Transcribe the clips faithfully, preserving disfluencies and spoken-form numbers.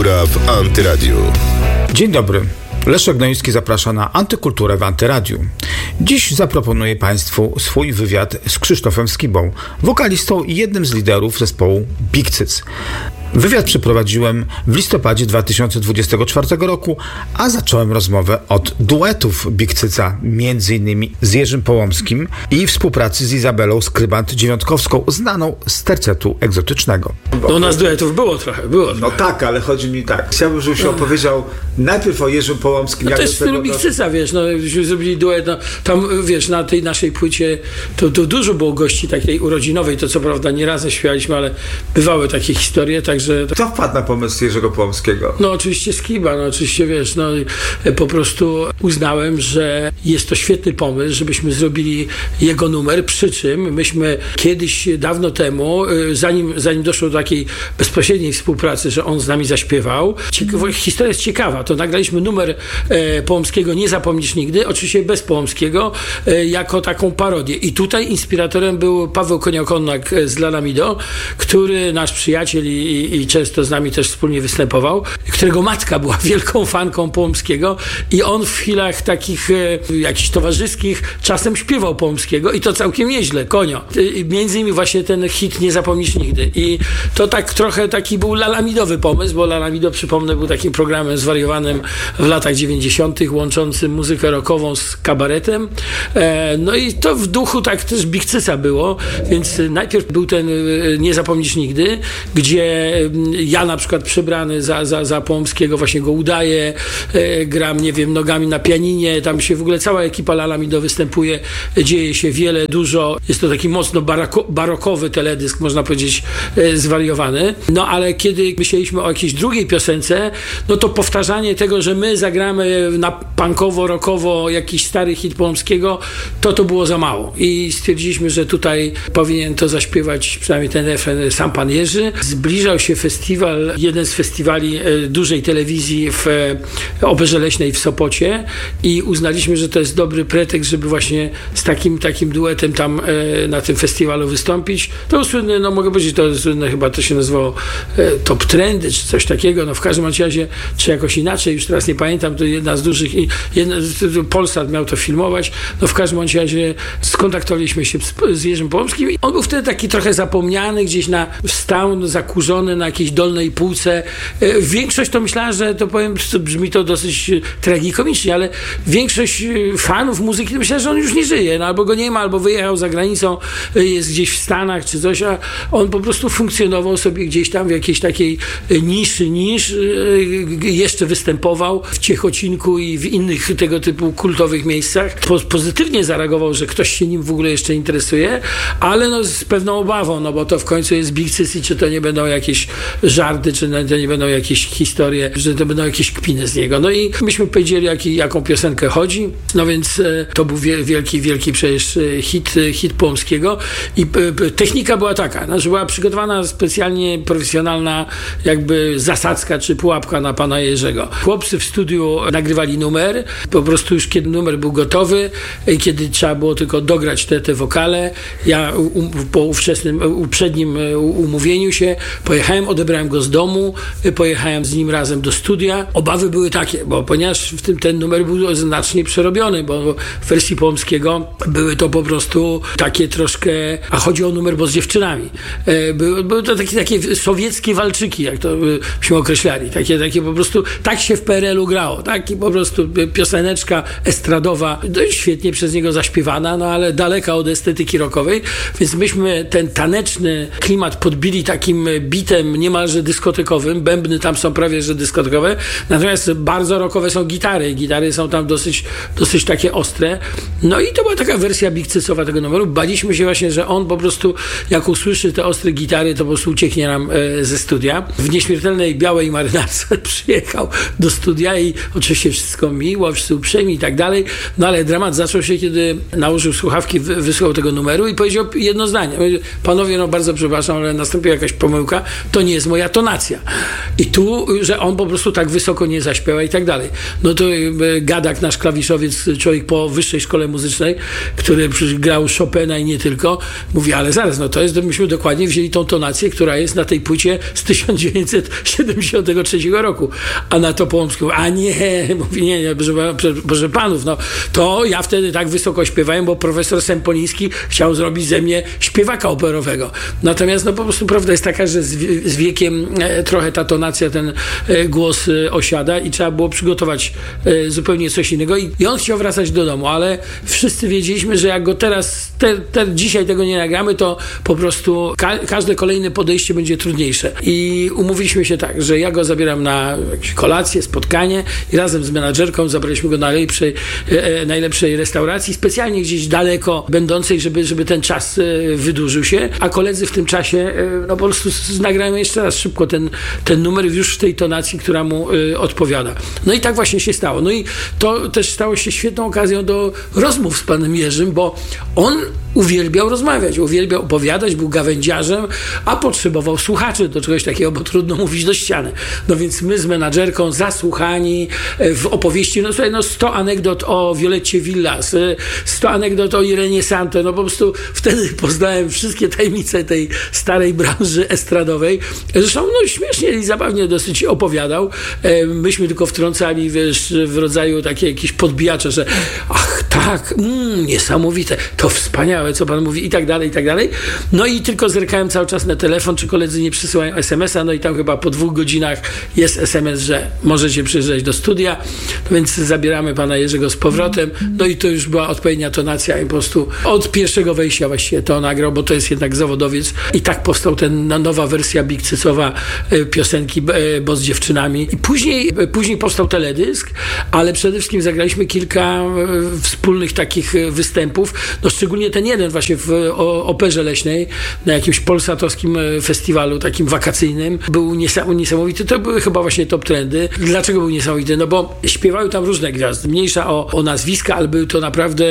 W Antyradiu. Dzień dobry. Leszek Gnoński zaprasza na Antykulturę w Antyradiu. Dziś zaproponuję Państwu swój wywiad z Krzysztofem Skibą, wokalistą i jednym z liderów zespołu Big Cyc. Wywiad przeprowadziłem w listopadzie dwa tysiące dwudziestego czwartego roku, a zacząłem rozmowę od duetów Big Cyca, między innymi z Jerzym Połomskim i współpracy z Izabelą Skrybant-Dziewiątkowską, znaną z tercetu egzotycznego. No u nas duetów było trochę, było trochę. No tak, ale chodzi mi tak. Chciałbym, żebyś opowiedział najpierw o Jerzym Połomskim. No to jest stylu Big Cyca, wiesz, no żeśmy zrobili duet, no, tam wiesz, na tej naszej płycie to, to dużo było gości takiej urodzinowej, to co prawda nie razem śpiewaliśmy, ale bywały takie historie, tak. Że... Kto wpadł na pomysł Jerzego Połomskiego? No oczywiście Skiba, no oczywiście wiesz, no po prostu uznałem, że jest to świetny pomysł, żebyśmy zrobili jego numer, przy czym myśmy kiedyś, dawno temu, zanim, zanim doszło do takiej bezpośredniej współpracy, że on z nami zaśpiewał, ciekawa, historia jest ciekawa, to nagraliśmy numer e, Połomskiego Nie zapomnisz nigdy, oczywiście bez Połomskiego, e, jako taką parodię. I tutaj inspiratorem był Paweł Koniakonak z Lalamido, który nasz przyjaciel i i często z nami też wspólnie występował, którego matka była wielką fanką Połomskiego i on w chwilach takich e, jakichś towarzyskich czasem śpiewał Połomskiego i to całkiem nieźle, Konio. E, między innymi właśnie ten hit Nie zapomnisz nigdy. I to tak trochę taki był lalamidowy pomysł, bo Lalamido, przypomnę, był takim programem zwariowanym w latach dziewięćdziesiątych, łączącym muzykę rockową z kabaretem. E, no i to w duchu tak też Big Cyca było, więc najpierw był ten e, Nie zapomnisz nigdy, gdzie ja na przykład przebrany za, za, za Połomskiego właśnie go udaję, e, gram, nie wiem, nogami na pianinie, tam się w ogóle cała ekipa Lalamido występuje, dzieje się wiele, dużo, jest to taki mocno barako, barokowy teledysk, można powiedzieć, e, zwariowany. No ale kiedy myśleliśmy o jakiejś drugiej piosence, no to powtarzanie tego, że my zagramy na punkowo, rockowo jakiś stary hit Połomskiego, to to było za mało. I stwierdziliśmy, że tutaj powinien to zaśpiewać, przynajmniej ten refren, sam pan Jerzy. Zbliżał się festiwal, jeden z festiwali e, dużej telewizji w e, Operze Leśnej w Sopocie i uznaliśmy, że to jest dobry pretekst, żeby właśnie z takim takim duetem tam e, na tym festiwalu wystąpić. To słynne, no mogę powiedzieć, to słynne, chyba to się nazywało e, Top Trendy, czy coś takiego, no w każdym razie, czy jakoś inaczej, już teraz nie pamiętam, to jedna z dużych, jedna, Polsat miał to filmować, no w każdym razie skontaktowaliśmy się z, z Jerzym Połomskim i on był wtedy taki trochę zapomniany, gdzieś na stał zakurzony na jakiejś dolnej półce. Większość to myślała, że to powiem, brzmi to dosyć tragikomicznie, ale większość fanów muzyki to myślała, że on już nie żyje, no, albo go nie ma, albo wyjechał za granicą, jest gdzieś w Stanach czy coś, a on po prostu funkcjonował sobie gdzieś tam w jakiejś takiej niszy niż, jeszcze występował w Ciechocinku i w innych tego typu kultowych miejscach. Pozytywnie zareagował, że ktoś się nim w ogóle jeszcze interesuje, ale no z pewną obawą, no bo to w końcu jest Big Cyc i czy to nie będą jakieś żarty, czy to nie będą jakieś historie, że to będą jakieś kpiny z niego. No i myśmy powiedzieli, jak, jaką piosenkę chodzi. No więc e, to był wielki, wielki przecież hit, hit Połomskiego i e, technika była taka, no, że była przygotowana specjalnie profesjonalna jakby zasadzka czy pułapka na pana Jerzego. Chłopcy w studiu nagrywali numer, po prostu już kiedy numer był gotowy, kiedy trzeba było tylko dograć te, te wokale, ja u, po ówczesnym, uprzednim umówieniu się pojechałem, odebrałem go z domu, pojechałem z nim razem do studia. Obawy były takie, bo ponieważ w tym ten numer był znacznie przerobiony, bo w wersji Połomskiego były to po prostu takie troszkę, a chodzi o numer, bo z dziewczynami. Były, były to takie, takie sowieckie walczyki, jak to byśmy określali. Takie, takie po prostu, tak się w P R L-u grało. Taki po prostu pioseneczka estradowa, dość świetnie przez niego zaśpiewana, no ale daleka od estetyki rockowej, więc myśmy ten taneczny klimat podbili takim bitem niemalże dyskotekowym, bębny tam są prawie że dyskotekowe, natomiast bardzo rockowe są gitary, gitary są tam dosyć, dosyć takie ostre, no i to była taka wersja Big Cycowa tego numeru. Baliśmy się właśnie, że on po prostu jak usłyszy te ostre gitary, to po prostu ucieknie nam e, ze studia. W nieśmiertelnej białej marynarce przyjechał do studia i oczywiście wszystko miło, wszyscy uprzejmi i tak dalej, no ale dramat zaczął się, kiedy nałożył słuchawki, wy, wysłuchał tego numeru i powiedział jedno zdanie. Panowie, no bardzo przepraszam, ale nastąpiła jakaś pomyłka. to nie jest moja tonacja. I tu, że on po prostu tak wysoko nie zaśpiewa i tak dalej. No to Gadak, nasz klawiszowiec, człowiek po wyższej szkole muzycznej, który grał Chopina i nie tylko, mówi, ale zaraz, no to jest, myśmy dokładnie wzięli tą tonację, która jest na tej płycie z tysiąc dziewięćset siedemdziesiątego trzeciego roku. A na to Połomski mówi, a nie, mówi, nie, nie, proszę, proszę panów, no to ja wtedy tak wysoko śpiewałem, bo profesor Sempoliński chciał zrobić ze mnie śpiewaka operowego. Natomiast no po prostu prawda jest taka, że z, z wiekiem e, trochę ta tonacja, ten e, głos e, osiada i trzeba było przygotować e, zupełnie coś innego. I, I on chciał wracać do domu, ale wszyscy wiedzieliśmy, że jak go teraz, te, te, dzisiaj tego nie nagramy, to po prostu ka- każde kolejne podejście będzie trudniejsze. I umówiliśmy się tak, że ja go zabieram na jakieś kolację, spotkanie i razem z menadżerką zabraliśmy go na najlepszej, e, najlepszej restauracji, specjalnie gdzieś daleko będącej, żeby, żeby ten czas e, wydłużył się, a koledzy w tym czasie e, no po prostu nagrają jeszcze raz szybko ten, ten numer już w tej tonacji, która mu e, odpowiada. No i tak właśnie się stało. No i to też stało się świetną okazją do rozmów z panem Jerzym, bo on uwielbiał rozmawiać, uwielbiał opowiadać, był gawędziarzem, a potrzebował słuchaczy do czegoś takiego, bo trudno mówić do ściany. No więc my z menadżerką zasłuchani w opowieści, no słuchaj, no sto anegdot o Violetcie Villas, sto anegdot o Irenie Sante, no po prostu wtedy poznałem wszystkie tajemnice tej starej branży estradowej. Zresztą no śmiesznie i zabawnie dosyć opowiadał. Myśmy tylko wtrącali, wiesz, w rodzaju takie jakieś podbijacze, że ach tak, mm, niesamowite, to wspaniałe, co pan mówi i tak dalej, i tak dalej. No i tylko zerkałem cały czas na telefon, czy koledzy nie przysyłają es em es a, no i tam chyba po dwóch godzinach jest es em es, że możecie przyjeżdżać do studia, no więc zabieramy pana Jerzego z powrotem, no i to już była odpowiednia tonacja i po prostu od pierwszego wejścia właściwie to nagrał, bo to jest jednak zawodowiec i tak powstał ten nowa wersja Big Cycowa piosenki Bo z dziewczynami. I później, później powstał teledysk, ale przede wszystkim zagraliśmy kilka wspólnych takich występów, no szczególnie ten jeden właśnie w Operze Leśnej, na jakimś polsatowskim festiwalu takim wakacyjnym. Był niesamowity, to były chyba właśnie top trendy. Dlaczego był niesamowity? No bo śpiewały tam różne gwiazdy, mniejsza o, o nazwiska, ale był to naprawdę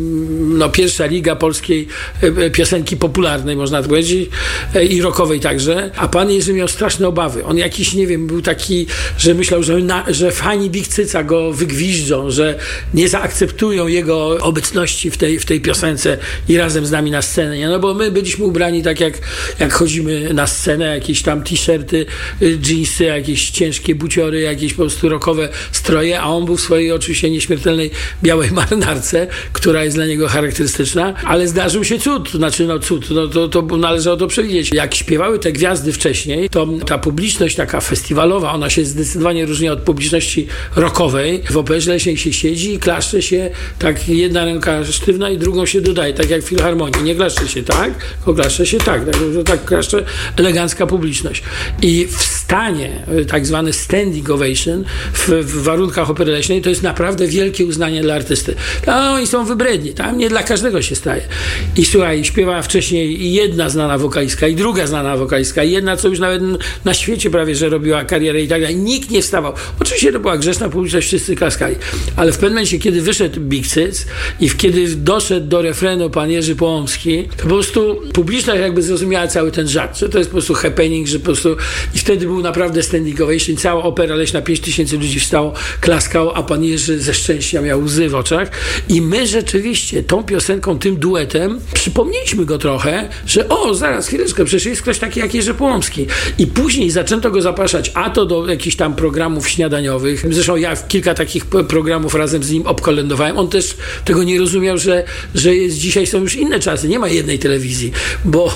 no, pierwsza liga polskiej piosenki popularnej, można tak powiedzieć, i rockowej także, a pan Jerzy miał straszne obawy. On jakiś, nie wiem, był taki, że myślał, że, na, że fani Big Cyca go wygwiżdżą, że nie zaakceptują jego obecności w tej, w tej piosence i razem z nami na scenę, nie? No bo my byliśmy ubrani tak jak, jak chodzimy na scenę, jakieś tam t-shirty, jeansy, jakieś ciężkie buciory, jakieś po prostu rockowe stroje, a on był w swojej oczywiście nieśmiertelnej białej marynarce, która jest dla niego charakterystyczna, ale zdarzył się cud, znaczy no cud, no to, to należało to przewidzieć. Jak śpiewały te gwiazdy wcześniej, to ta publiczność taka festiwalowa, ona się zdecydowanie różni od publiczności rockowej. W Operze Leśnej się siedzi i klaszcze się tak, jedna ręka sztywna i drugą się dodaje, tak jak w filharmonii. Nie klaszcze się tak, tylko klaszcze się tak, tak, tak klaszcze elegancka publiczność. I w stanie, tak zwany standing ovation w, w warunkach Opery Leśnej, to jest naprawdę wielkie uznanie dla artysty. No, oni są wybredni, tam nie dla każdego się staje. I słuchaj, śpiewała wcześniej jedna znana wokalistka i druga znana wokalistka i jedna, co już nawet na świecie prawie, że robiła karierę i tak dalej. Nikt nie wstawał. Oczywiście to była grzeszna publiczność, wszyscy klaskali. Ale w pewnym momencie, kiedy wyszedł Big Cyc i kiedy doszedł do refrenu pan Jerzy Połomski, to po prostu publiczność jakby zrozumiała cały ten żart, że to jest po prostu happening, że po prostu i wtedy był naprawdę standing ovation. Cała Opera Leśna, pięć tysięcy ludzi wstało, klaskało, a pan Jerzy ze szczęścia miał łzy w oczach. I my rzeczywiście tą piosenką, tym duetem przypomnieliśmy go trochę, że o, zaraz, chwileczkę, przecież jest ktoś taki jak Jerzy Połomski. I później zaczęto go zapraszać, a to do jakichś tam programów śniadaniowych. Zresztą ja kilka takich programów razem z nim obkolendowałem. On też tego nie rozumiał, że, że jest, dzisiaj są już inne czasy. Nie ma jednej telewizji, bo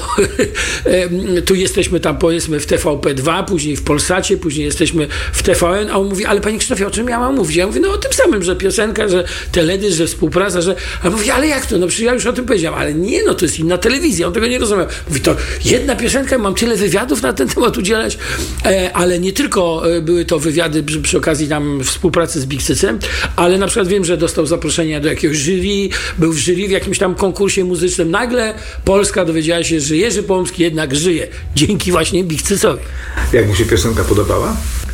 tu jesteśmy tam, powiedzmy, w T V P dwa, później w Polsacie, później jesteśmy w T V N, a on mówi, ale panie Krzysztofie, o czym ja mam mówić? Ja mówię, no o tym samym, że piosenka, że teledysk, że współpraca, że... A mówi, ale jak to? No przecież ja już o tym powiedziałem, ale nie, no to jest inna telewizja, on tego nie rozumiał. Mówi, to jedna piosenka, mam tyle wywiadów na ten temat udzielać, e, ale nie tylko były to wywiady przy, przy okazji tam współpracy z Big Cycem, ale na przykład wiem, że dostał zaproszenia do jakiegoś jury, był w jury w jakimś tam konkursie muzycznym. Nagle Polska dowiedziała się, że Jerzy Połomski jednak żyje, dzięki właśnie Big Cycowi. Jak mu się piosenka podobała?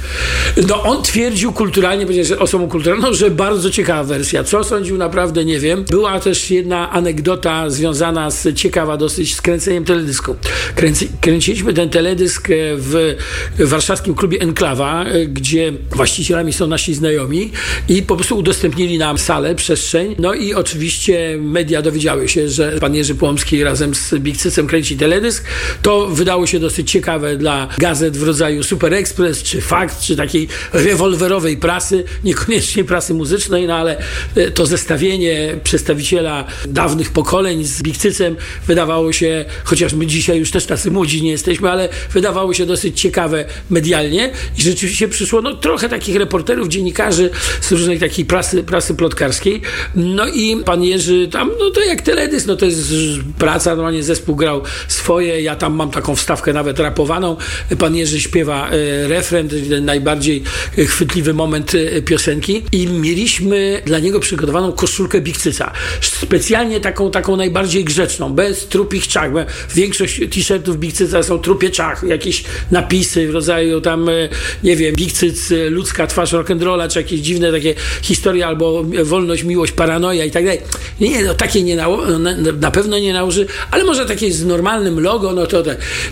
No on twierdził kulturalnie, powiedział, że osobą kulturalną, że bardzo ciekawa wersja. Co sądził, naprawdę nie wiem. Była też jedna anegdota związana z ciekawa dosyć z kręceniem teledysku. Kręci, kręciliśmy ten teledysk w warszawskim klubie Enklawa, gdzie właścicielami są nasi znajomi i po prostu udostępnili nam salę, przestrzeń. No i oczywiście media dowiedziały się, że pan Jerzy Płomski razem z Big Cycem kręci teledysk. To wydało się dosyć ciekawe dla gazet w rodzaju Super Express, czy Fakt, czy takiej rewolwerowej prasy, niekoniecznie prasy muzycznej, no ale to zestawienie przedstawiciela dawnych pokoleń z Big Cycem wydawało się, chociaż my dzisiaj już też tacy młodzi nie jesteśmy, ale wydawało się dosyć ciekawe medialnie i rzeczywiście przyszło no, trochę takich reporterów, dziennikarzy z różnej takiej prasy, prasy plotkarskiej. No i pan Jerzy tam, no to jak teledysk, no to jest praca, normalnie zespół grał swoje, ja tam mam taką wstawkę nawet rapowaną, pan Jerzy śpiewa e, refren, ten najbardziej chwytliwy moment e, piosenki i mieliśmy dla niego przygotowaną koszulkę Big Cyca. Specjalnie taką, taką najbardziej grzeczną, bez trupich czach. Większość t-shirtów Big Cyca są trupie czach, jakieś napisy w rodzaju tam, nie wiem, Big Cyc, ludzka twarz rock'n'rolla, czy jakieś dziwne takie historie, albo wolność, miłość, paranoja i tak dalej. Nie, no takie nie nało- na, na pewno nie nałoży, ale może takie z normalnym logo, no to tak.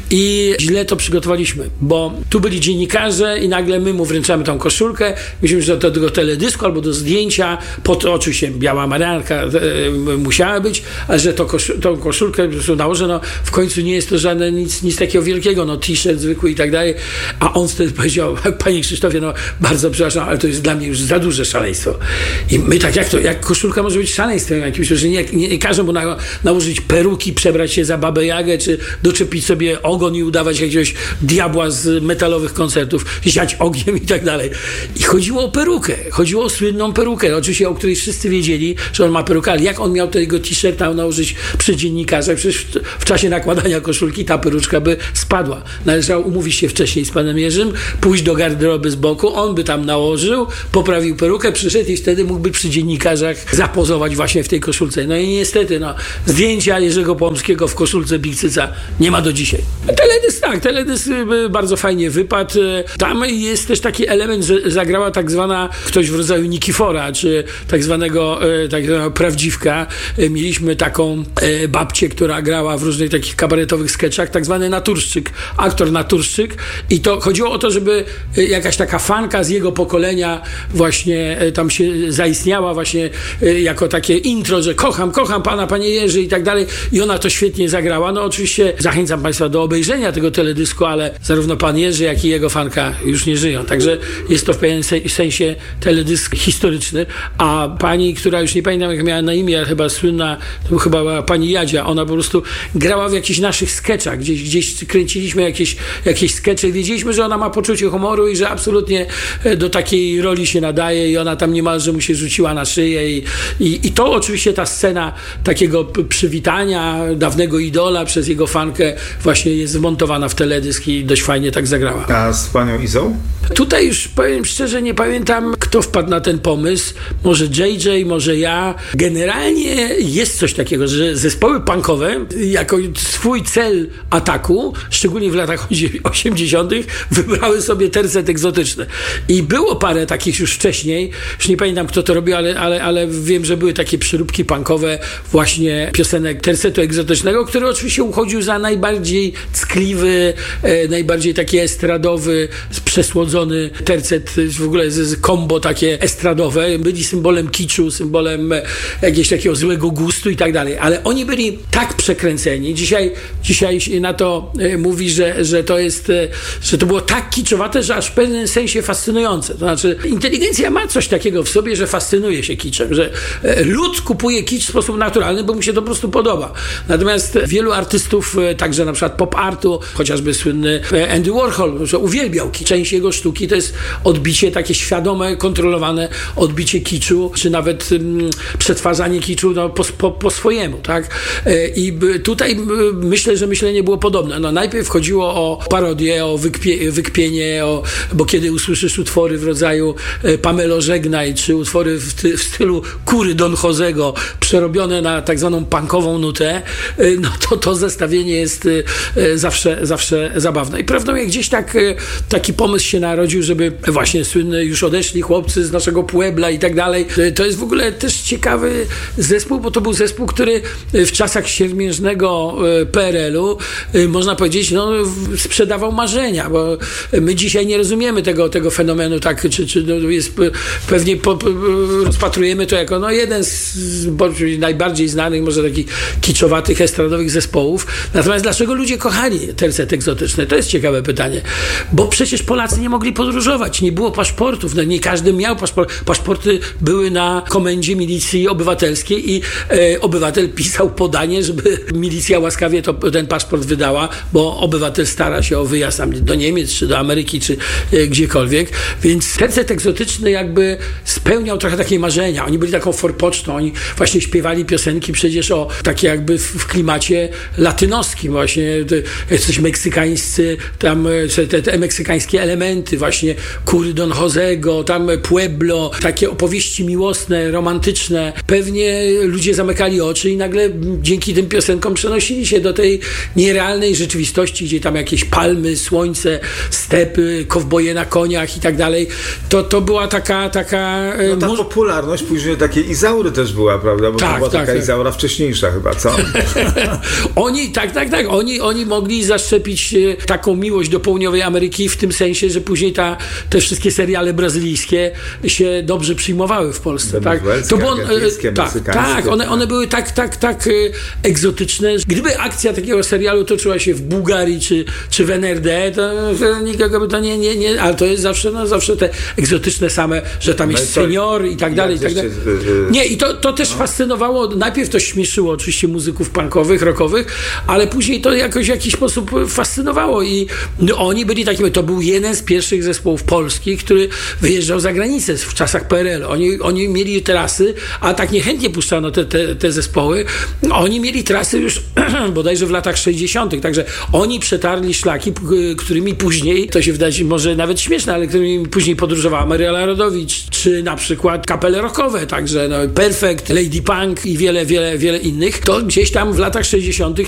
I źle to przygotowaliśmy, bo tu byli dziennikarze i nagle my mu wręczamy tą koszulkę, myślimy, że do tego teledysku albo do zdjęcia, po to oczywiście biała marianka e, musiała być, ale że to kosz- tą koszulkę po prostu nałożę, no w końcu nie jest to żadne nic, nic takiego wielkiego, no t-shirt zwykły i tak dalej, a on wtedy powiedział, panie Krzysztofie, no bardzo przepraszam, ale to jest dla mnie już za duże szaleństwo. I my tak, jak to, jak koszulka może być szaleństwem jakimś, że nie, nie, nie każą mu na, nałożyć peruki, przebrać się za Babę Jagę, czy doczepić sobie ogon i udawać jakiegoś diabła z metalowych koncertów, ziać ogniem i tak dalej. I chodziło o perukę, chodziło o słynną perukę, oczywiście o której wszyscy wiedzieli, że on ma perukę, ale jak on miał tego t-shirta nałożyć przy dziennikarzach, przecież w, w czasie nakładania koszulki ta peruczka by spadła. Należało umówić się wcześniej z panem Jerzym, pójść do garderoby z boku, on by tam nałożył, poprawił perukę, przyszedł i wtedy mógłby przy dziennikarzach zapozować właśnie w tej koszulce. No i niestety, no, zdjęcia Jerzego Płomskiego w koszulce Big Cyca nie ma do dzisiaj. Teledysk, tak, teledysk bardzo fajnie wypadł. Tam jest też taki element, że zagrała tak zwana, ktoś w rodzaju Nikifora, czy tak zwanego, tak zwanego prawdziwka. Mieliśmy taką babcię, która grała w różnych takich kabaretowych sketchach, tak zwany naturszczyk, aktor naturszczyk i to chodziło o to, żeby jakaś taka fanka z jego pokolenia właśnie tam się zaistniała właśnie jako takie intro, że kocham, kocham pana, panie Jerzy i tak dalej i ona to świetnie zagrała. No oczywiście zachęcam państwa do obejrzenia tego teledysku, ale zarówno pan Jerzy, jak i jego fanka już nie żyją. Także jest to w pewnym sensie teledysk historyczny, a pani, która już nie pamiętam jak miała na imię, ale chyba słynna, to chyba była pani Jadzia, ona po prostu grała w jakichś naszych sketchach, gdzieś, gdzieś kręciliśmy jakieś, jakieś skecze i wiedzieliśmy, że ona ma poczucie humoru i że absolutnie do takiej roli się nadaje i ona tam niemalże mu się rzuciła na szyję i, i, i to oczywiście ta scena takiego przywitania dawnego idola przez jego fankę właśnie jest wmontowana w teledysk i dość fajnie tak zagrała. A z panią Izą? Tutaj już powiem szczerze, nie pamiętam, kto wpadł na ten pomysł. Może J J, może ja. Generalnie jest coś takiego, że zespoły punkowe jako swój cel ataku, szczególnie w latach osiemdziesiątych, wybrały sobie tercet egzotyczny. I było parę takich już wcześniej, już nie pamiętam kto to robił, ale, ale, ale wiem, że były takie przyróbki punkowe właśnie piosenek tercetu egzotycznego, który oczywiście uchodził za najbardziej ckliwy, e, najbardziej taki estradowy, przesłodzony tercet, w ogóle z kombo takie estradowe. Byli symbolem kiczu, symbolem jakiegoś takiego złego gustu i tak dalej. Ale oni byli tak przekręceni. Dzisiaj, dzisiaj na to e, mówi, że, że to jest, e, że to było tak kiczowate, że aż w pewnym sensie fascynujące. To znaczy inteligencja ma coś takiego w sobie, że fascynuje się kiczem, że e, lud kupuje kicz w sposób naturalny, bo mu się to po prostu podoba. Natomiast wielu artystów, e, także na przykład pop artu, chociażby słynny e, Andy Warhol, że uwielbiał kicz. Część jego sztuki to jest odbicie takie świadome, kontrolowane odbicie kiczu, czy nawet mm, przetwarzanie kiczu no, po, po, po swojemu, tak? E, I b, tutaj b, myślę, że myślenie było podobne. No, najpierw chodziło o parodię, o wykpie, wykpienie, o, bo kiedy usłyszysz utwory w rodzaju e, Pamelo Żegnaj, czy utwory w, ty, w stylu Kury Don Josego, przerobione na tak zwaną punkową nutę, e, no to to zestawienie jest e, zawsze, zawsze zabawne. I prawdą jak gdzieś tak, e, taki pomysł się narodził, żeby właśnie słynne już odeszli chłopcy z naszego Puebla i tak dalej. To jest w ogóle też ciekawy zespół, bo to był zespół, który w czasach siermiężnego P R L-u można powiedzieć, no sprzedawał marzenia, bo my dzisiaj nie rozumiemy tego, tego fenomenu, tak, czy, czy no, jest pewnie po, rozpatrujemy to jako no, jeden z najbardziej znanych, może takich kiczowatych, estradowych zespołów. Natomiast dlaczego ludzie kochali tercet egzotyczne? To jest ciekawe pytanie. Bo przecież Polacy nie mogli podróżować, nie było paszportów, no, nie każdy miał paszport. Paszporty były na komendzie milicji obywatelskiej i e, obywatel pisał podanie, żeby milicja łaskawie to, ten paszport wydała, bo obywatel stara się o wyjazd tam do Niemiec, czy do Ameryki, czy e, gdziekolwiek. Więc tercet egzotyczny jakby spełniał trochę takie marzenia. Oni byli taką forpocztą, oni właśnie śpiewali piosenki przecież o takie jakby w, w klimacie latynoskim właśnie, coś meksykańscy, tam te, te meksykańskie elementy, właśnie kury Don Josego, tam Pueblo, takie opowieści miłosne, romantyczne. Pewnie ludzie zamykali oczy i nagle dzięki tym piosenkom przenosili się do tej nierealnej rzeczywistości, gdzie tam jakieś palmy, słońce, stepy, kowboje na koniach i tak dalej. To, to była taka... taka no ta mu... popularność później takiej Izaury też była, prawda? Bo tak, to była tak, taka tak. Izaura wcześniejsza chyba, co? Oni, tak, tak, tak. Oni, oni mogli zaszczepić taką miłość do południowej Ameryki w tym sensie, że później ta, te wszystkie seriale brazylijskie się dobrze przyjmowały w Polsce. Tak? To było, tak, tak one, one były tak, tak, tak egzotyczne. Gdyby akcja takiego serialu toczyła się w Bułgarii czy, czy w N R D, to nikogo by to nie, nie, nie, ale to jest zawsze, no, zawsze te egzotyczne same, że tam jest no senior i tak dalej, i tak dalej. Nie, i to, to też no. fascynowało, najpierw to śmieszyło oczywiście muzyków punkowych, rockowych, ale później to jakoś w jakiś sposób fascynowało i no, oni byli takimi, to był jeden z pierwszych zespołów polskich, który wyjeżdżał za granicę w czasach P R L. Oni, oni mieli trasy, a tak niechętnie puszczano te, te, te zespoły. Oni mieli trasy już bodajże w latach sześćdziesiątych, także oni przetarli szlaki, którymi później, to się wydać może nawet śmieszne, ale którymi później podróżowała Mariela Rodowicz, czy na przykład kapele rockowe, także no, Perfect, Lady Punk i wiele, wiele, wiele innych. To gdzieś tam w latach sześćdziesiątych